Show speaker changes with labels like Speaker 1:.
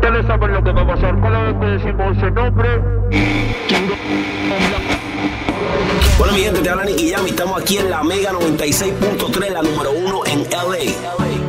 Speaker 1: Ustedes saben lo que va a pasar cada vez que decimos ese nombre.
Speaker 2: Bueno, mi gente, te habla Nicky Jam y estamos aquí en la Mega 96.3, la número 1 en LA.